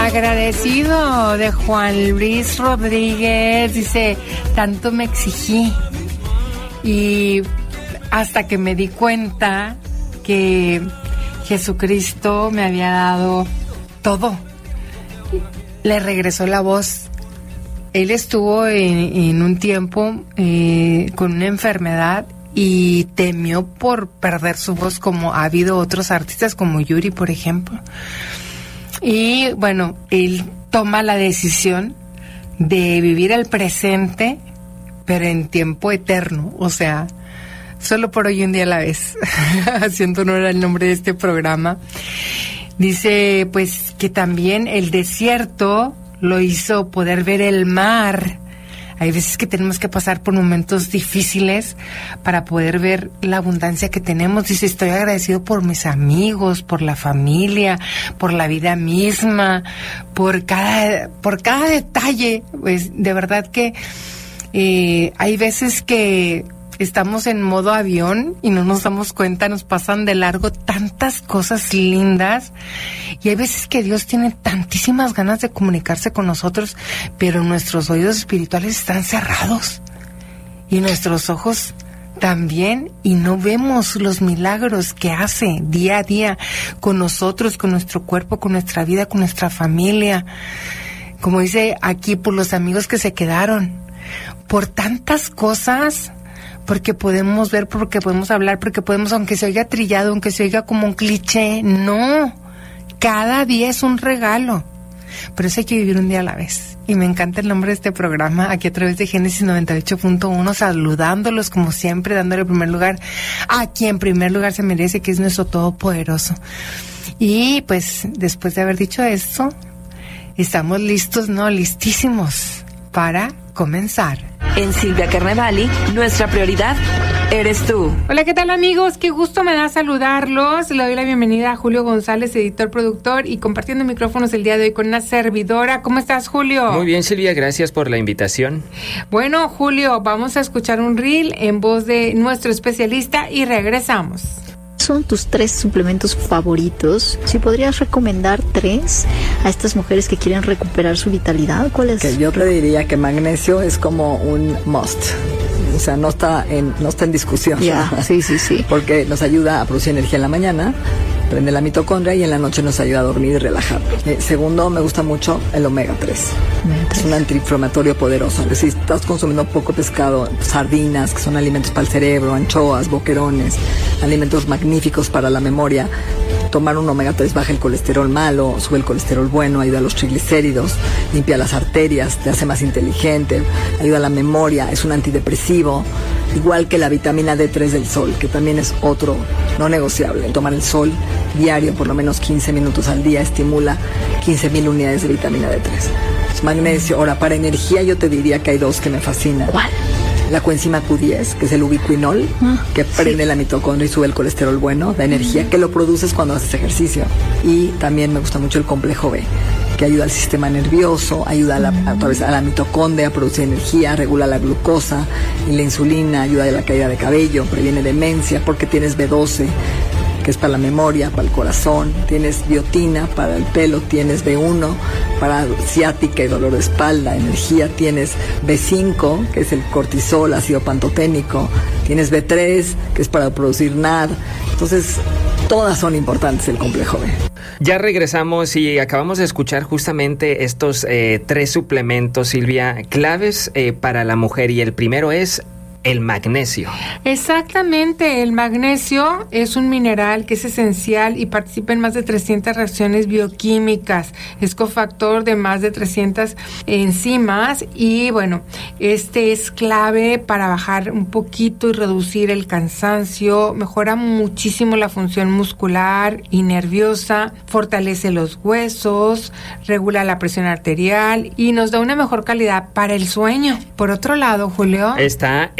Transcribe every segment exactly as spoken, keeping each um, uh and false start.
agradecido de Juan Luis Rodríguez, dice, tanto me exigí y hasta que me di cuenta que Jesucristo me había dado todo. Le regresó la voz. Él estuvo en, en un tiempo eh, con una enfermedad y temió por perder su voz, como ha habido otros artistas como Yuri, por ejemplo. Y bueno, él toma la decisión de vivir el presente, pero en tiempo eterno, o sea, solo por hoy un día a la vez, haciendo honor al nombre de este programa. Dice, pues, que también el desierto lo hizo poder ver el mar. Hay veces que tenemos que pasar por momentos difíciles para poder ver la abundancia que tenemos. Dice, estoy agradecido por mis amigos, por la familia, por la vida misma, por cada, por cada detalle. Pues de verdad que eh, hay veces que estamos en modo avión y no nos damos cuenta, nos pasan de largo tantas cosas lindas, y hay veces que Dios tiene tantísimas ganas de comunicarse con nosotros, pero nuestros oídos espirituales están cerrados y nuestros ojos también, y no vemos los milagros que hace día a día con nosotros, con nuestro cuerpo, con nuestra vida, con nuestra familia. Como dice aquí, por los amigos que se quedaron, por tantas cosas, porque podemos ver, porque podemos hablar, porque podemos, aunque se oiga trillado, aunque se oiga como un cliché, no, cada día es un regalo. Por eso hay que vivir un día a la vez. Y me encanta el nombre de este programa, aquí a través de Génesis noventa y ocho punto uno, saludándolos como siempre, dándole el primer lugar a quien en primer lugar se merece, que es nuestro Todopoderoso. Y pues, después de haber dicho esto, estamos listos, ¿no? Listísimos para comenzar. En Silvia Carnevali, nuestra prioridad eres tú. Hola, ¿qué tal, amigos? Qué gusto me da saludarlos. Le doy la bienvenida a Julio González, editor, productor, y compartiendo micrófonos el día de hoy con una servidora. ¿Cómo estás, Julio? Muy bien, Silvia, gracias por la invitación. Bueno, Julio, vamos a escuchar un reel en voz de nuestro especialista y regresamos. ¿Son tus tres suplementos favoritos? Si podrías recomendar tres a estas mujeres que quieren recuperar su vitalidad, ¿cuáles? Que yo te diría que magnesio es como un must. O sea, no está en, no está en discusión. Ya, sí, sí, sí. Porque nos ayuda a producir energía en la mañana, prende la mitocondria y en la noche nos ayuda a dormir y relajar. Eh, segundo, me gusta mucho el omega tres. Es un antiinflamatorio poderoso. Si estás consumiendo poco pescado, sardinas, que son alimentos para el cerebro, anchoas, boquerones, alimentos magníficos para la memoria, tomar un omega tres baja el colesterol malo, sube el colesterol bueno, ayuda a los triglicéridos, limpia las arterias, te hace más inteligente, ayuda a la memoria, es un antidepresivo, igual que la vitamina D tres del sol, que también es otro no negociable. Tomar el sol diario, por lo menos quince minutos al día, estimula quince mil unidades de vitamina D tres. Magnesio. Ahora, para energía yo te diría que hay dos que me fascinan. ¿Cuál? La coenzima Q diez, que es el ubiquinol, ah, que prende sí. la mitocondria y sube el colesterol bueno, da energía, mm. que lo produces cuando haces ejercicio. Y también me gusta mucho el complejo B, que ayuda al sistema nervioso, ayuda a la, a, otra vez a la mitocondria a producir energía, regula la glucosa y la insulina, ayuda a la caída de cabello, previene demencia, porque tienes B doce, que es para la memoria, para el corazón, tienes biotina para el pelo, tienes B uno para ciática y dolor de espalda, energía, tienes B cinco, que es el cortisol, ácido pantoténico, tienes B tres, que es para producir N A D. Entonces, todas son importantes el complejo B. Ya regresamos y acabamos de escuchar justamente estos eh, tres suplementos, Silvia, claves eh, para la mujer, y el primero es el magnesio. Exactamente, el magnesio es un mineral que es esencial y participa en más de trescientas reacciones bioquímicas, es cofactor de más de trescientas enzimas y bueno, este es clave para bajar un poquito y reducir el cansancio, mejora muchísimo la función muscular y nerviosa, fortalece los huesos, regula la presión arterial y nos da una mejor calidad para el sueño. Por otro lado, Julio, está el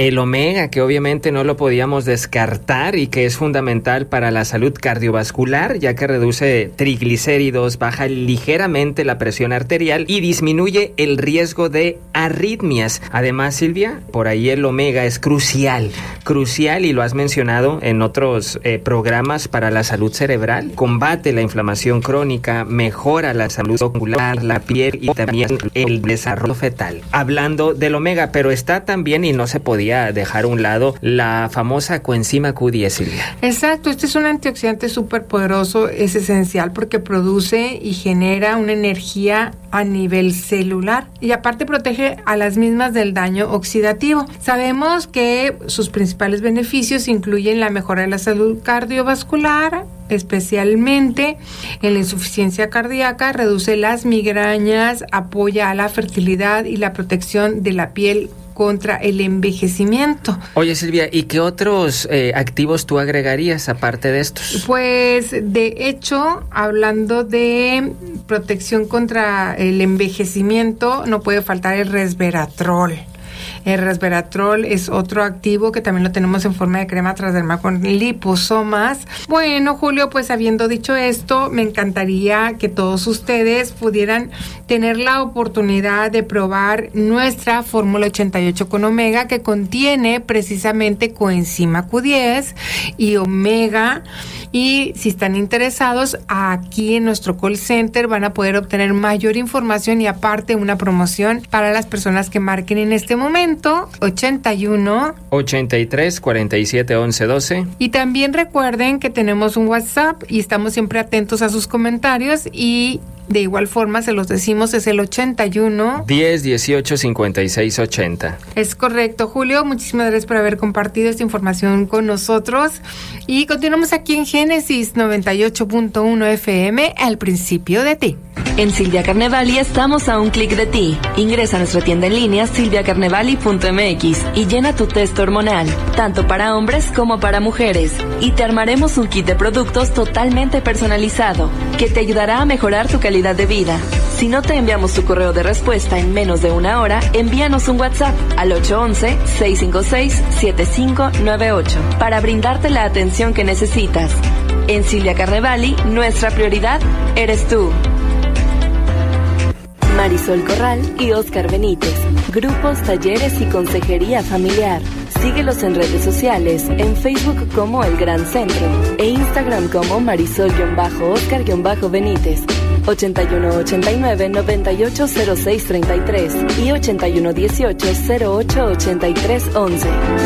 el omega, que obviamente no lo podíamos descartar y que es fundamental para la salud cardiovascular, ya que reduce triglicéridos, baja ligeramente la presión arterial y disminuye el riesgo de arritmias. Además, Silvia, por ahí el omega es crucial, crucial y lo has mencionado en otros eh, programas para la salud cerebral. Combate la inflamación crónica, mejora la salud ocular, la piel y también el desarrollo fetal. Hablando del omega, pero está también, y no se podía dejar a un lado, la famosa coenzima Q diez, Silvia. Exacto, este es un antioxidante súper poderoso, es esencial porque produce y genera una energía a nivel celular y aparte protege a las mismas del daño oxidativo. Sabemos que sus principales beneficios incluyen la mejora de la salud cardiovascular, especialmente en la insuficiencia cardíaca, reduce las migrañas, apoya a la fertilidad y la protección de la piel contra el envejecimiento. Oye, Silvia, ¿y qué otros eh, activos tú agregarías aparte de estos? Pues, de hecho, hablando de protección contra el envejecimiento, no puede faltar el resveratrol. El resveratrol es otro activo que también lo tenemos en forma de crema transdermal con liposomas. Bueno, Julio, pues habiendo dicho esto, me encantaría que todos ustedes pudieran tener la oportunidad de probar nuestra fórmula ochenta y ocho con omega, que contiene precisamente coenzima Q diez y omega. Y si están interesados, aquí en nuestro call center van a poder obtener mayor información y aparte una promoción para las personas que marquen en este momento, ochenta y uno ochenta y tres cuarenta y siete once doce. Y también recuerden que tenemos un WhatsApp y estamos siempre atentos a sus comentarios y de igual forma se los decimos, es el ochenta y uno diez dieciocho cincuenta y seis ochenta. Es correcto, Julio. Muchísimas gracias por haber compartido esta información con nosotros. Y continuamos aquí en Génesis noventa y ocho punto uno F M, al principio de ti. En Silvia Carnevali estamos a un clic de ti. Ingresa a nuestra tienda en línea silvia carnevali punto m x y llena tu test hormonal, tanto para hombres como para mujeres. Y te armaremos un kit de productos totalmente personalizado, que te ayudará a mejorar tu calidad de vida. Si no te enviamos tu correo de respuesta en menos de una hora, envíanos un WhatsApp al ocho once, seiscientos cincuenta y seis, setenta y cinco noventa y ocho para brindarte la atención que necesitas. En Silvia Carnevali, nuestra prioridad eres tú. Marisol Corral y Óscar Benítez, grupos, talleres y consejería familiar. Síguelos en redes sociales, en Facebook como El Gran Centro e Instagram como Marisol-Óscar-Benítez. ochenta y uno ochenta y nueve noventa y ocho cero seis treinta y tres y ochenta y uno dieciocho cero ocho ochenta y tres once.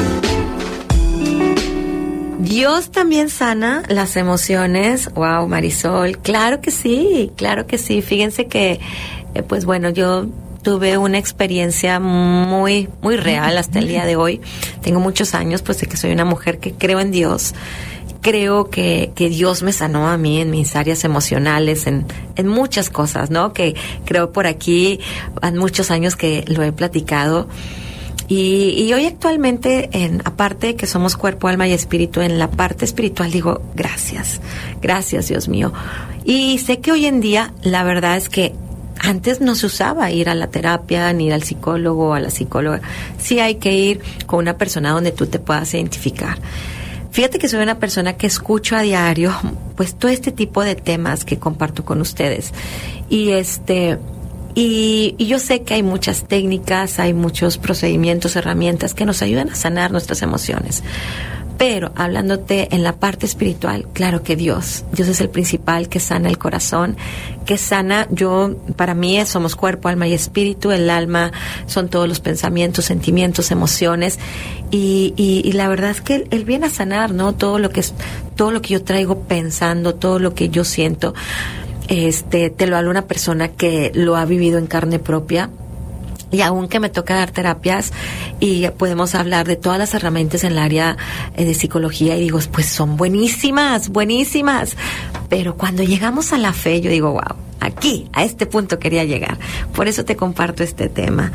Dios también sana las emociones. Wow, Marisol, claro que sí, claro que sí. Fíjense que, eh, pues bueno, yo tuve una experiencia muy, muy real hasta el día de hoy. Tengo muchos años, pues, de que soy una mujer que creo en Dios. Creo que, que Dios me sanó a mí en mis áreas emocionales, en, en muchas cosas, ¿no? Que creo por aquí, han muchos años que lo he platicado. Y, y hoy actualmente, en, aparte de que somos cuerpo, alma y espíritu, en la parte espiritual digo, gracias, gracias Dios mío. Y sé que hoy en día, la verdad es que antes no se usaba ir a la terapia, ni ir al psicólogo o a la psicóloga. Sí hay que ir con una persona donde tú te puedas identificar. Fíjate que soy una persona que escucho a diario, pues, todo este tipo de temas que comparto con ustedes. Y este... Y, y yo sé que hay muchas técnicas, hay muchos procedimientos, herramientas que nos ayudan a sanar nuestras emociones. Pero hablándote en la parte espiritual, claro que Dios, Dios es el principal que sana el corazón, que sana, yo, para mí somos cuerpo, alma y espíritu. El alma son todos los pensamientos, sentimientos, emociones, y, y, y la verdad es que él, él viene a sanar, ¿no? Todo lo que es, todo lo que yo traigo pensando, todo lo que yo siento. Este, te lo habla una persona que lo ha vivido en carne propia. Y aún que me toca dar terapias y podemos hablar de todas las herramientas en el área eh, de psicología, y digo, pues son buenísimas, buenísimas. Pero cuando llegamos a la fe, yo digo, wow, aquí, a este punto quería llegar. Por eso te comparto este tema.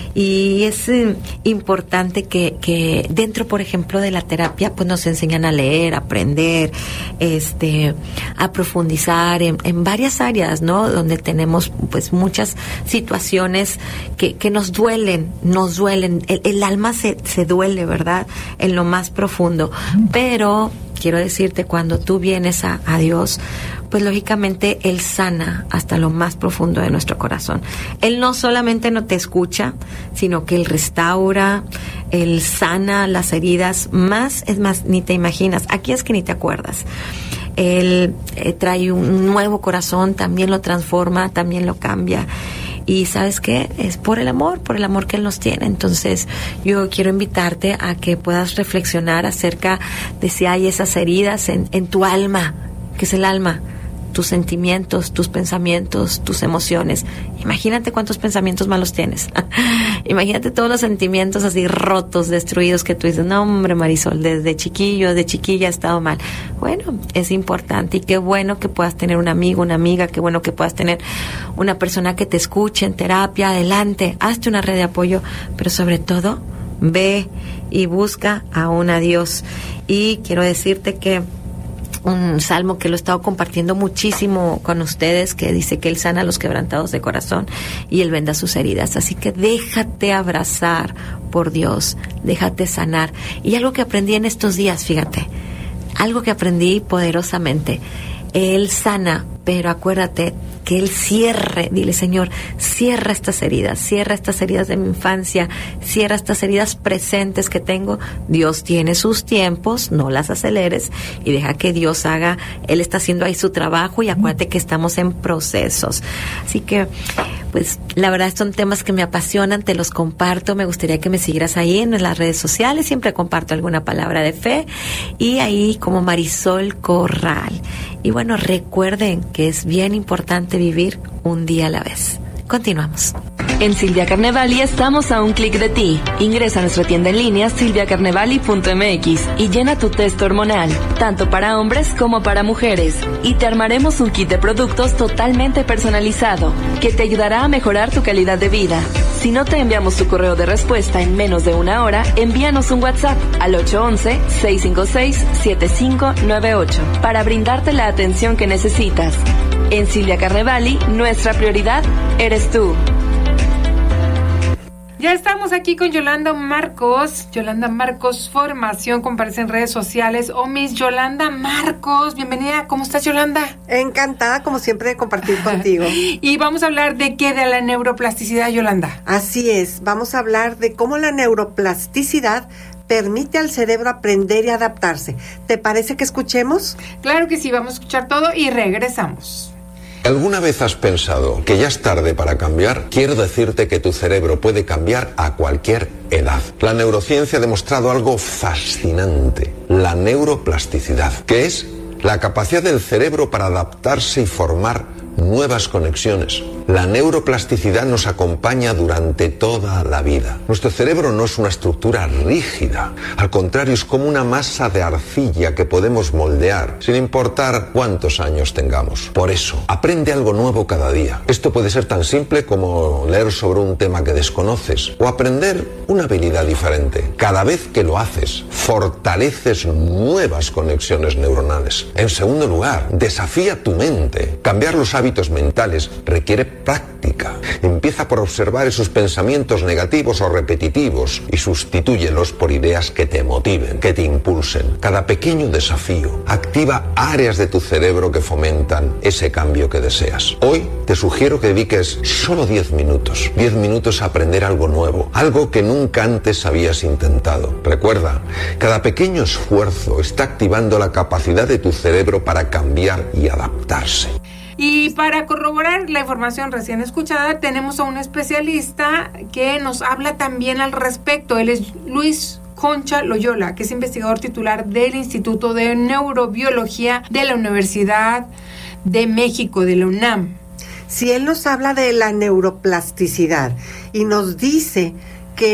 Y es eh, importante que, que dentro, por ejemplo, de la terapia, pues nos enseñan a leer, a aprender, este, a profundizar en, en varias áreas, ¿no? Donde tenemos pues muchas situaciones que, que nos duelen, nos duelen. El, el alma se, se duele, ¿verdad? En lo más profundo. Pero quiero decirte, cuando tú vienes a, a Dios, pues lógicamente Él sana hasta lo más profundo de nuestro corazón. Él no solamente no te escucha, sino que Él restaura, Él sana las heridas más, es más, ni te imaginas, aquí es que ni te acuerdas. Él eh, trae un nuevo corazón, también lo transforma, también lo cambia. Y ¿sabes qué? Es por el amor, por el amor que Él nos tiene. Entonces yo quiero invitarte a que puedas reflexionar acerca de si hay esas heridas en, en tu alma, que es el alma, tus sentimientos, tus pensamientos, tus emociones. Imagínate cuántos pensamientos malos tienes. Imagínate todos los sentimientos así rotos, destruidos, que tú dices, no hombre, Marisol, desde chiquillo, de chiquilla he estado mal. Bueno, es importante, y qué bueno que puedas tener un amigo, una amiga, qué bueno que puedas tener una persona que te escuche en terapia. Adelante, hazte una red de apoyo, pero sobre todo, ve y busca aún a Dios. Y quiero decirte que un salmo que lo he estado compartiendo muchísimo con ustedes, que dice que Él sana a los quebrantados de corazón y Él venda sus heridas. Así que déjate abrazar por Dios, déjate sanar. Y algo que aprendí en estos días, fíjate, algo que aprendí poderosamente: Él sana, pero acuérdate que Él cierre, dile, Señor, cierra estas heridas, cierra estas heridas de mi infancia, cierra estas heridas presentes que tengo. Dios tiene sus tiempos, no las aceleres y deja que Dios haga, Él está haciendo ahí su trabajo, y acuérdate que estamos en procesos. Así que, pues, la verdad son temas que me apasionan, te los comparto. Me gustaría que me siguieras ahí en las redes sociales, siempre comparto alguna palabra de fe, y ahí como Marisol Corral. Y bueno, recuerden que es bien importante vivir un día a la vez. Continuamos. En Silvia Carnevali estamos a un clic de ti. Ingresa a nuestra tienda en línea silvia carnevali punto m x y llena tu test hormonal, tanto para hombres como para mujeres. Y te armaremos un kit de productos totalmente personalizado, que te ayudará a mejorar tu calidad de vida. Si no te enviamos tu correo de respuesta en menos de una hora, envíanos un WhatsApp al ocho once, seis cinco seis, siete cinco nueve ocho para brindarte la atención que necesitas. En Silvia Carnevali, nuestra prioridad eres tú. Ya estamos aquí con Yolanda Marcos. Yolanda Marcos Formación, comparece en redes sociales. Oh, Miss Yolanda Marcos, bienvenida. ¿Cómo estás, Yolanda? Encantada, como siempre, de compartir contigo. Y vamos a hablar de qué, de la neuroplasticidad, Yolanda. Así es, vamos a hablar de cómo la neuroplasticidad permite al cerebro aprender y adaptarse. ¿Te parece que escuchemos? Claro que sí, vamos a escuchar todo y regresamos. ¿Alguna vez has pensado que ya es tarde para cambiar? Quiero decirte que tu cerebro puede cambiar a cualquier edad. La neurociencia ha demostrado algo fascinante: la neuroplasticidad, que es la capacidad del cerebro para adaptarse y formar nuevas conexiones. La neuroplasticidad nos acompaña durante toda la vida. Nuestro cerebro no es una estructura rígida, al contrario, es como una masa de arcilla que podemos moldear sin importar cuántos años tengamos. Por eso, aprende algo nuevo cada día. Esto puede ser tan simple como leer sobre un tema que desconoces o aprender una habilidad diferente. Cada vez que lo haces, fortaleces nuevas conexiones neuronales. En segundo lugar, desafía tu mente. Cambiar los hábitos mentales requiere práctica. Empieza por observar esos pensamientos negativos o repetitivos y sustitúyelos por ideas que te motiven, que te impulsen. Cada pequeño desafío activa áreas de tu cerebro que fomentan ese cambio que deseas. Hoy te sugiero que dediques solo diez minutos. diez minutos a aprender algo nuevo, algo que nunca antes habías intentado. Recuerda, cada pequeño esfuerzo está activando la capacidad de tu cerebro para cambiar y adaptarse. Y para corroborar la información recién escuchada, tenemos a un especialista que nos habla también al respecto. Él es Luis Concha Loyola, que es investigador titular del Instituto de Neurobiología de la Universidad de México, de la UNAM. Si él nos habla de la neuroplasticidad y nos dice que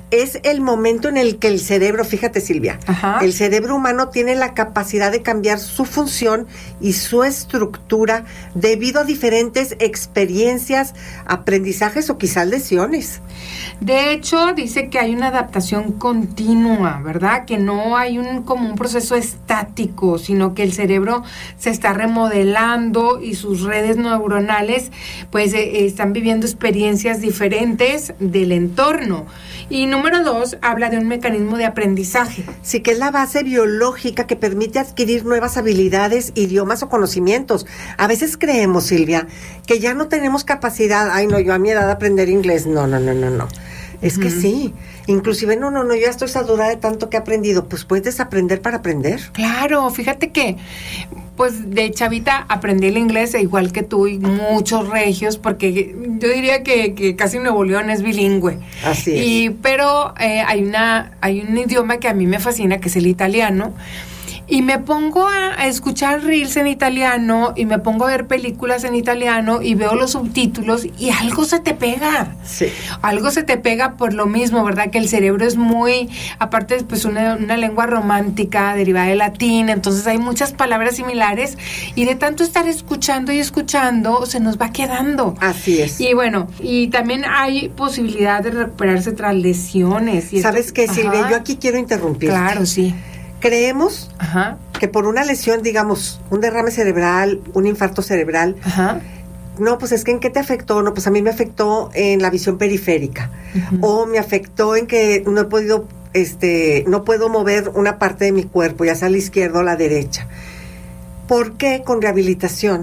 es el momento en el que el cerebro, fíjate Silvia, Ajá. el cerebro humano tiene la capacidad de cambiar su función y su estructura debido a diferentes experiencias, aprendizajes o quizás lesiones. De hecho, dice que hay una adaptación continua, ¿verdad? Que no hay un como un proceso estático, sino que el cerebro se está remodelando y sus redes neuronales pues eh, están viviendo experiencias diferentes del entorno. Y número dos, habla de un mecanismo de aprendizaje. Sí, que es la base biológica que permite adquirir nuevas habilidades, idiomas o conocimientos. A veces creemos, Silvia, que ya no tenemos capacidad, ay no, yo a mi edad aprender inglés, no, no, no, no, no. Es uh-huh. que sí, inclusive no, no, no, yo ya estoy saturada de tanto que he aprendido, pues puedes aprender para aprender. Claro, fíjate que, pues de chavita aprendí el inglés igual que tú y muchos regios, porque yo diría que, que casi Nuevo León es bilingüe. Así es. Y, pero eh, hay, una, hay un idioma que a mí me fascina, que es el italiano. Y me pongo a, a escuchar reels en italiano y me pongo a ver películas en italiano y veo los subtítulos y algo se te pega. Sí. Algo se te pega por lo mismo, ¿verdad? Que el cerebro es muy, aparte, pues una, una lengua romántica derivada del latín, entonces hay muchas palabras similares y de tanto estar escuchando y escuchando se nos va quedando. Así es. Y bueno, y también hay posibilidad de recuperarse tras lesiones. Y ¿sabes qué, Silvia? Yo aquí quiero interrumpir. Claro, sí. Creemos Ajá. que por una lesión, digamos, un derrame cerebral, un infarto cerebral, Ajá. no, pues es que ¿en qué te afectó? No, pues a mí me afectó en la visión periférica. Uh-huh. O me afectó en que no he podido, este, no puedo mover una parte de mi cuerpo, ya sea a la izquierda o a la derecha. ¿Por qué con rehabilitación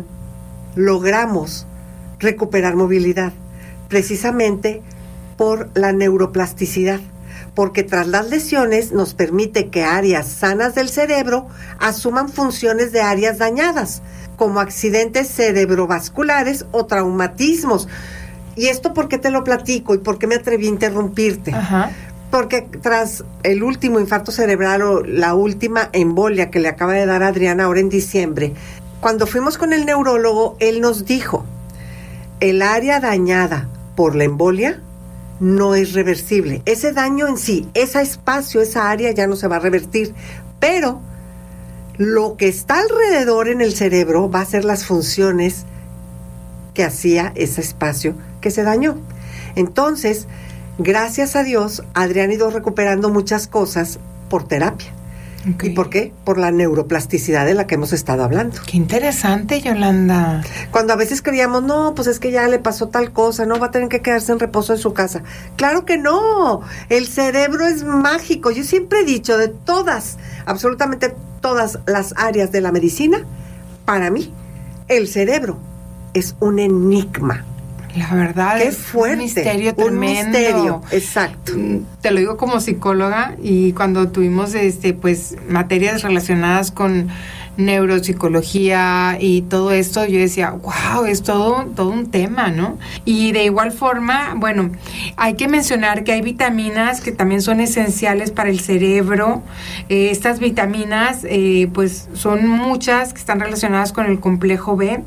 logramos recuperar movilidad? Precisamente por la neuroplasticidad. Porque tras las lesiones nos permite que áreas sanas del cerebro asuman funciones de áreas dañadas, como accidentes cerebrovasculares o traumatismos. ¿Y esto por qué te lo platico y por qué me atreví a interrumpirte? Ajá. Porque tras el último infarto cerebral o la última embolia que le acaba de dar a Adriana ahora en diciembre, cuando fuimos con el neurólogo, él nos dijo, el área dañada por la embolia no es reversible. Ese daño en sí, ese espacio, esa área ya no se va a revertir, pero lo que está alrededor en el cerebro va a ser las funciones que hacía ese espacio que se dañó. Entonces, gracias a Dios, Adrián ha ido recuperando muchas cosas por terapia. Okay. ¿Y por qué? Por la neuroplasticidad de la que hemos estado hablando. Qué interesante, Yolanda. Cuando a veces creíamos, no, pues es que ya le pasó tal cosa, no va a tener que quedarse en reposo en su casa. ¡Claro que no! El cerebro es mágico. Yo siempre he dicho, de todas, absolutamente todas las áreas de la medicina, para mí, el cerebro es un enigma. La verdad, qué es fuerte, un misterio tremendo. Un misterio, exacto. Te lo digo como psicóloga y cuando tuvimos este pues materias relacionadas con neuropsicología y todo esto, yo decía, wow, es todo, todo un tema, ¿no? Y de igual forma, bueno, hay que mencionar que hay vitaminas que también son esenciales para el cerebro. Eh, estas vitaminas, eh, pues son muchas que están relacionadas con el complejo B.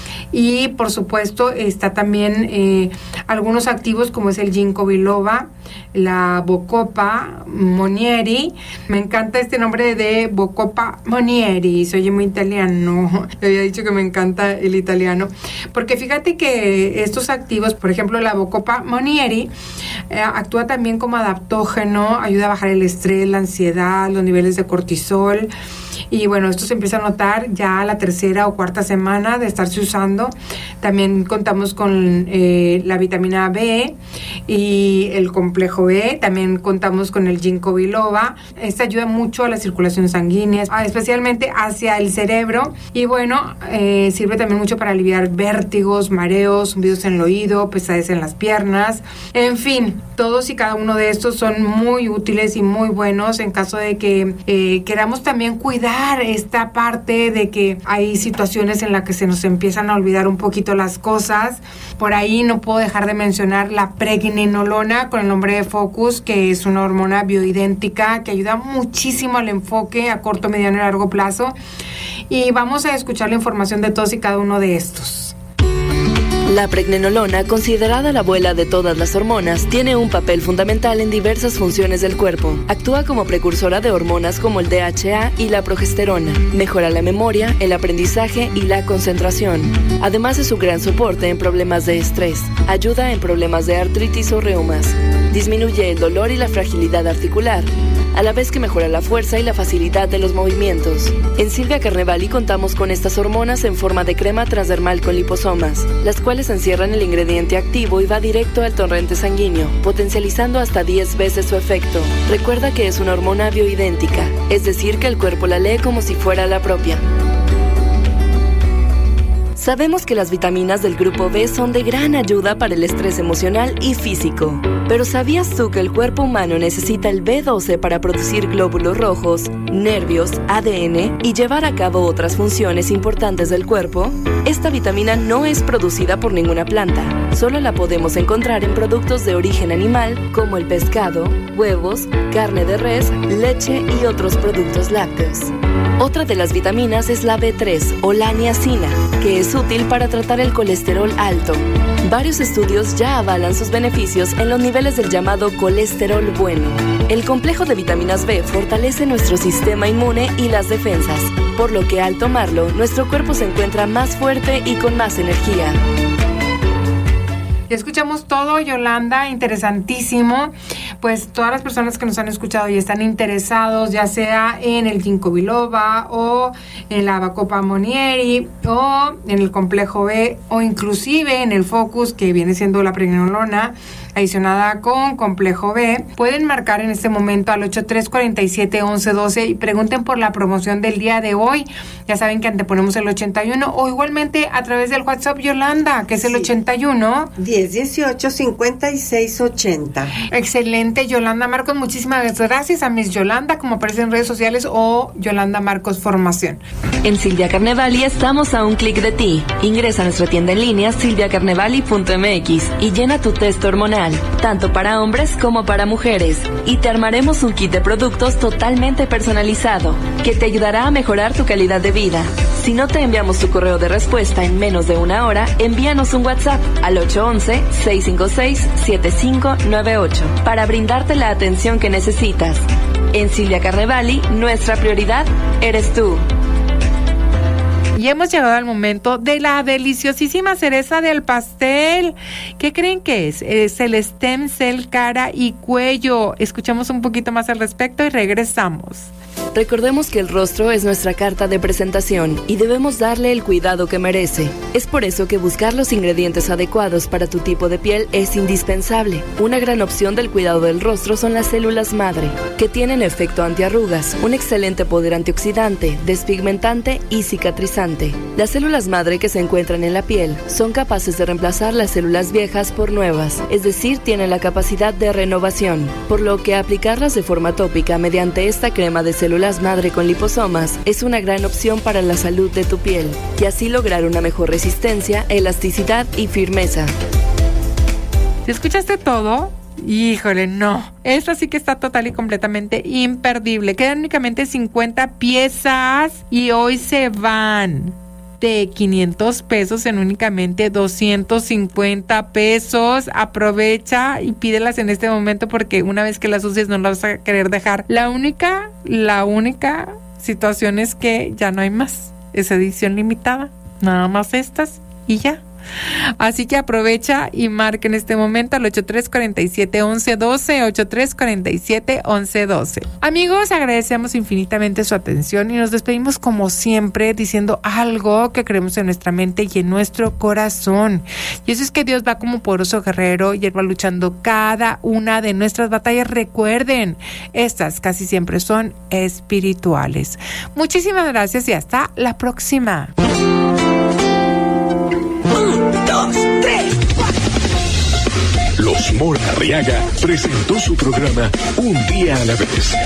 Y por supuesto está también eh, algunos activos como es el ginkgo biloba, la Bacopa monieri. Me encanta este nombre de Bacopa monieri, se oye muy italiano. Le había dicho que me encanta el italiano, porque fíjate que estos activos, por ejemplo la Bacopa monieri, eh, actúa también como adaptógeno, ayuda a bajar el estrés, la ansiedad, los niveles de cortisol. Y bueno, esto se empieza a notar ya a la tercera o cuarta semana de estarse usando. También contamos con eh, la vitamina B y el complejo B. También contamos con el ginkgo biloba. Esta ayuda mucho a la circulación sanguínea, especialmente hacia el cerebro. Y bueno, eh, sirve también mucho para aliviar vértigos, mareos, zumbidos en el oído, pesadez en las piernas. En fin, todos y cada uno de estos son muy útiles y muy buenos en caso de que eh, queramos también cuidar esta parte de que hay situaciones en las que se nos empiezan a olvidar un poquito las cosas. Por ahí no puedo dejar de mencionar la pregnenolona con el nombre de Focus, que es una hormona bioidéntica que ayuda muchísimo al enfoque a corto, mediano y largo plazo. Y vamos a escuchar la información de todos y cada uno de estos. La pregnenolona, considerada la abuela de todas las hormonas, tiene un papel fundamental en diversas funciones del cuerpo. Actúa como precursora de hormonas como el D H A y la progesterona. Mejora la memoria, el aprendizaje y la concentración. Además de su gran soporte en problemas de estrés. Ayuda en problemas de artritis o reumas. Disminuye el dolor y la fragilidad articular, a la vez que mejora la fuerza y la facilidad de los movimientos. En Silvia Carnevali contamos con estas hormonas en forma de crema transdermal con liposomas, las cuales encierran el ingrediente activo y va directo al torrente sanguíneo, potencializando hasta diez veces su efecto. Recuerda que es una hormona bioidéntica, es decir, que el cuerpo la lee como si fuera la propia. Sabemos que las vitaminas del grupo B son de gran ayuda para el estrés emocional y físico. Pero ¿sabías tú que el cuerpo humano necesita el B doce para producir glóbulos rojos, nervios, A D N y llevar a cabo otras funciones importantes del cuerpo? Esta vitamina no es producida por ninguna planta. Solo la podemos encontrar en productos de origen animal como el pescado, huevos, carne de res, leche y otros productos lácteos. Otra de las vitaminas es la B tres o la niacina, que es útil para tratar el colesterol alto. Varios estudios ya avalan sus beneficios en los niveles del llamado colesterol bueno. El complejo de vitaminas B fortalece nuestro sistema inmune y las defensas, por lo que al tomarlo, nuestro cuerpo se encuentra más fuerte y con más energía. Ya escuchamos todo, Yolanda, interesantísimo. Pues todas las personas que nos han escuchado y están interesados, ya sea en el ginkgo biloba o en la Bacopa monnieri o en el complejo B o inclusive en el Focus, que viene siendo la pregnenolona adicionada con complejo B, pueden marcar en este momento al ocho tres cuatro siete, once doce y pregunten por la promoción del día de hoy. Ya saben que anteponemos el ochenta y uno o igualmente a través del WhatsApp, Yolanda, que es el sí. ochenta y uno diez dieciocho cincuenta y seis ochenta. Excelente, Yolanda Marcos, muchísimas gracias a Miss Yolanda, como aparece en redes sociales, o Yolanda Marcos Formación. En Silvia Carnevali estamos a un clic de ti. Ingresa a nuestra tienda en línea silvia carnevali punto m x y llena tu test hormonal, tanto para hombres como para mujeres, y te armaremos un kit de productos totalmente personalizado que te ayudará a mejorar tu calidad de vida. Si no te enviamos tu correo de respuesta en menos de una hora, envíanos un WhatsApp al ocho once, seis cinco seis, siete cinco nueve ocho para brindarte la atención que necesitas. En Silvia Carnevali, nuestra prioridad eres tú. Y hemos llegado al momento de la deliciosísima cereza del pastel. ¿Qué creen que es? Es el Stem Cell Cara y Cuello. Escuchamos un poquito más al respecto y regresamos. Recordemos que el rostro es nuestra carta de presentación y debemos darle el cuidado que merece. Es por eso que buscar los ingredientes adecuados para tu tipo de piel es indispensable. Una gran opción del cuidado del rostro son las células madre, que tienen efecto antiarrugas, un excelente poder antioxidante, despigmentante y cicatrizante. Las células madre que se encuentran en la piel son capaces de reemplazar las células viejas por nuevas, es decir, tienen la capacidad de renovación, por lo que aplicarlas de forma tópica mediante esta crema de células madre con liposomas es una gran opción para la salud de tu piel y así lograr una mejor resistencia, elasticidad y firmeza. ¿Te escuchaste todo? Híjole, no. Esta sí que está total y completamente imperdible. Quedan únicamente cincuenta piezas y hoy se van de quinientos pesos en únicamente doscientos cincuenta pesos. Aprovecha y pídelas en este momento porque una vez que las uses no las vas a querer dejar. La única, la única situación es que ya no hay más. Es edición limitada. Nada más estas y ya. Así que aprovecha y marca en este momento al ocho tres cuatro siete, once doce, ocho tres cuatro siete, once doce. Amigos, agradecemos infinitamente su atención y nos despedimos como siempre diciendo algo que creemos en nuestra mente y en nuestro corazón. Y eso es que Dios va como poderoso guerrero y Él va luchando cada una de nuestras batallas. Recuerden, estas casi siempre son espirituales. Muchísimas gracias y hasta la próxima. Un, dos, tres, cuatro. Los Mora Arriaga presentó su programa Un Día a la Vez.